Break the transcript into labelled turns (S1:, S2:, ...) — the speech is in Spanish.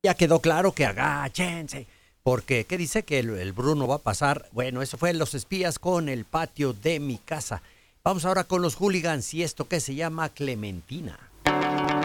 S1: Ya quedó claro que agáchense. Porque, ¿qué dice? Que el Bruno va a pasar. Bueno, eso fue Los Espías con El Patio de Mi Casa. Vamos ahora con los Hooligans y esto que se llama Clementina.